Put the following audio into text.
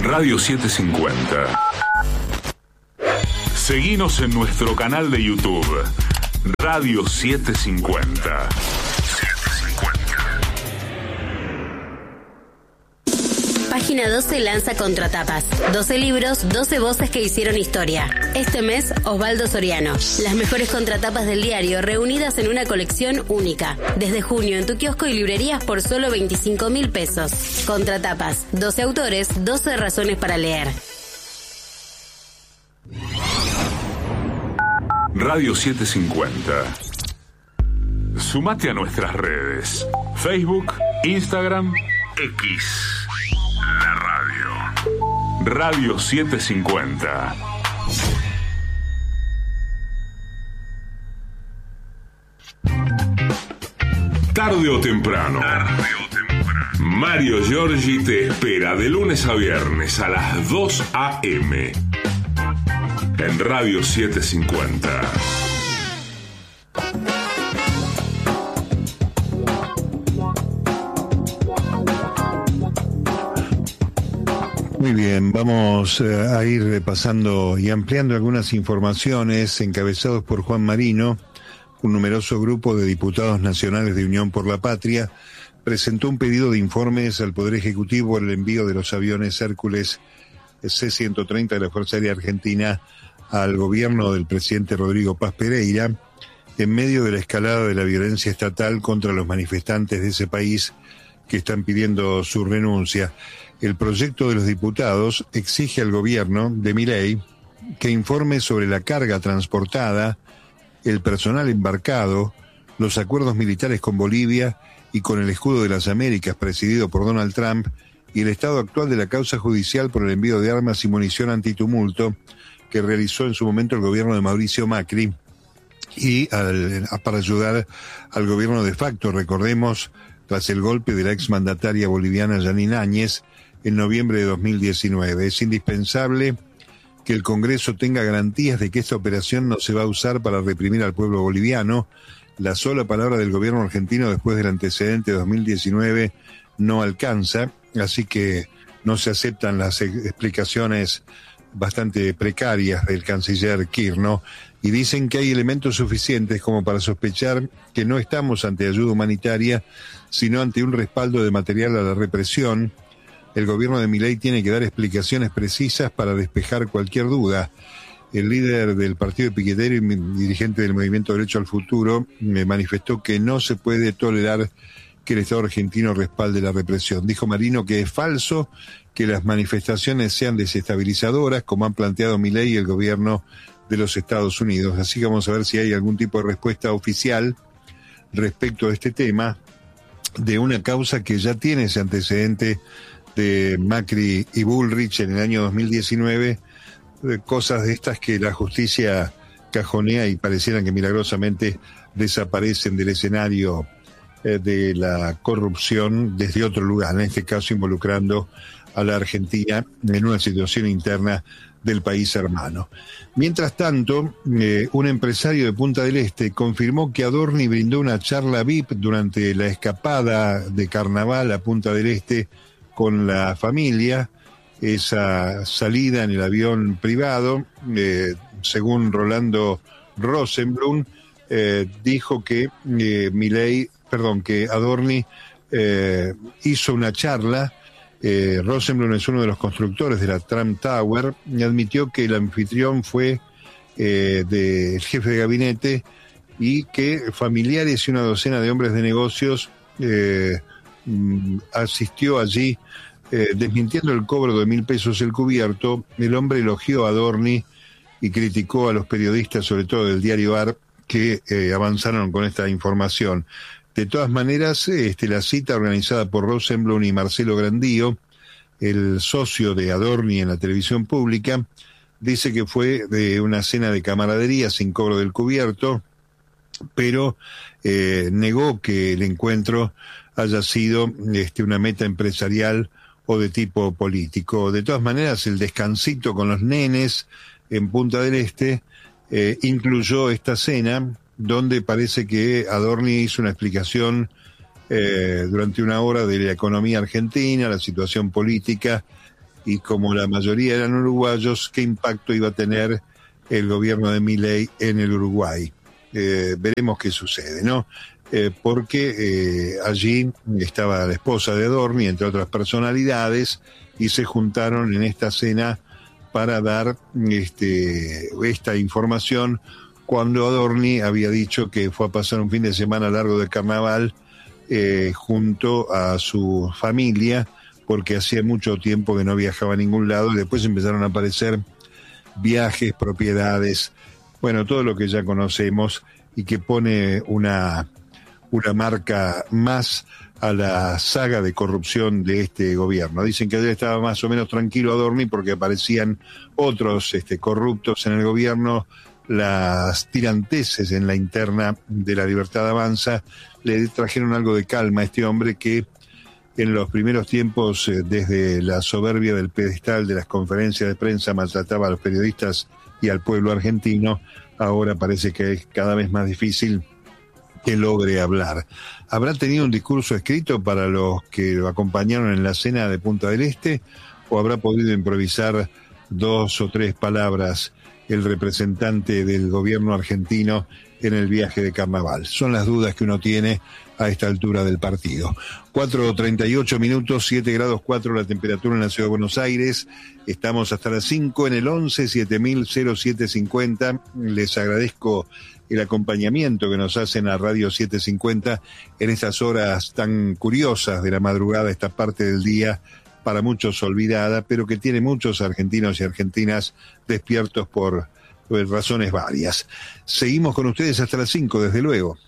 Radio 750. Seguinos en nuestro canal de YouTube, Radio 750. Página 12 lanza Contratapas. 12 libros, 12 voces que hicieron historia. Este mes, Osvaldo Soriano. Las mejores contratapas del diario reunidas en una colección única. Desde junio en tu kiosco y librerías por solo 25.000 pesos. Contratapas. 12 autores, 12 razones para leer. Radio 750. Sumate a nuestras redes. Facebook, Instagram, X. La radio. Radio 750. Tarde o temprano. Mario Giorgi te espera de lunes a viernes a las 2 a.m. en Radio 750. Muy bien, vamos a ir repasando y ampliando algunas informaciones encabezados por Juan Marino. Un numeroso grupo de diputados nacionales de Unión por la Patria presentó un pedido de informes al Poder Ejecutivo por el envío de los aviones Hércules C-130 de la Fuerza Aérea Argentina al gobierno del presidente Rodrigo Paz Pereira en medio de la escalada de la violencia estatal contra los manifestantes de ese país que están pidiendo su renuncia. El proyecto de los diputados exige al gobierno de Milei que informe sobre la carga transportada, el personal embarcado, los acuerdos militares con Bolivia y con el Escudo de las Américas presidido por Donald Trump y el estado actual de la causa judicial por el envío de armas y munición antitumulto que realizó en su momento el gobierno de Mauricio Macri y para ayudar al gobierno de facto, recordemos, tras el golpe de la exmandataria boliviana Yanine Áñez en noviembre de 2019. Es indispensable que el Congreso tenga garantías de que esta operación no se va a usar para reprimir al pueblo boliviano. La sola palabra del gobierno argentino después del antecedente de 2019 no alcanza, así que no se aceptan las explicaciones bastante precarias del canciller Kirchner, y dicen que hay elementos suficientes como para sospechar que no estamos ante ayuda humanitaria, sino ante un respaldo de material a la represión. El gobierno de Milei tiene que dar explicaciones precisas para despejar cualquier duda. El líder del partido de piquetero y dirigente del Movimiento Derecho al Futuro me manifestó que no se puede tolerar que el Estado argentino respalde la represión. Dijo Marino que es falso que las manifestaciones sean desestabilizadoras, como han planteado Milei y el gobierno de los Estados Unidos. Así que vamos a ver si hay algún tipo de respuesta oficial respecto a este tema de una causa que ya tiene ese antecedente de Macri y Bullrich en el año 2019, cosas de estas que la justicia cajonea y parecieran que milagrosamente desaparecen del escenario de la corrupción desde otro lugar, en este caso involucrando a la Argentina en una situación interna del país hermano. Mientras tanto, un empresario de Punta del Este confirmó que Adorni brindó una charla VIP durante la escapada de carnaval a Punta del Este con la familia. Esa salida en el avión privado, según Rolando Rosenblum, dijo que que Adorni hizo una charla. Rosenblum es uno de los constructores de la Trump Tower y admitió que el anfitrión fue del jefe de gabinete y que familiares y una docena de hombres de negocios asistió allí, desmintiendo el cobro de 1.000 pesos el cubierto. El hombre elogió a Adorni y criticó a los periodistas, sobre todo del diario AR, que avanzaron con esta información. De todas maneras, la cita organizada por Rosenblum y Marcelo Grandío, el socio de Adorni en la televisión pública, dice que fue de una cena de camaradería sin cobro del cubierto, pero negó que el encuentro haya sido una meta empresarial o de tipo político. De todas maneras, el descansito con los nenes en Punta del Este incluyó esta cena, donde parece que Adorni hizo una explicación durante una hora de la economía argentina, la situación política y como la mayoría eran uruguayos, qué impacto iba a tener el gobierno de Milei en el Uruguay. Veremos qué sucede, ¿no? Porque allí estaba la esposa de Adorni, entre otras personalidades, y se juntaron en esta cena para dar esta información cuando Adorni había dicho que fue a pasar un fin de semana largo de carnaval junto a su familia, porque hacía mucho tiempo que no viajaba a ningún lado, y después empezaron a aparecer viajes, propiedades, bueno, todo lo que ya conocemos y que pone una marca más a la saga de corrupción de este gobierno. Dicen que ayer estaba más o menos tranquilo Adorni porque aparecían otros corruptos en el gobierno. Las tiranteses en la interna de La Libertad Avanza le trajeron algo de calma a este hombre que en los primeros tiempos, desde la soberbia del pedestal de las conferencias de prensa, maltrataba a los periodistas y al pueblo argentino. Ahora parece que es cada vez más difícil que logre hablar. ¿Habrá tenido un discurso escrito para los que lo acompañaron en la cena de Punta del Este o habrá podido improvisar 2 o 3 palabras el representante del gobierno argentino en el viaje de carnaval? Son las dudas que uno tiene a esta altura del partido. 4:38 minutos, 7 grados 4 la temperatura en la ciudad de Buenos Aires. Estamos hasta las 5 en el 11-7000-0750. Les agradezco el acompañamiento que nos hacen a Radio 750 en estas horas tan curiosas de la madrugada, esta parte del día para muchos olvidada, pero que tiene muchos argentinos y argentinas despiertos por razones varias. Seguimos con ustedes hasta las 5, desde luego.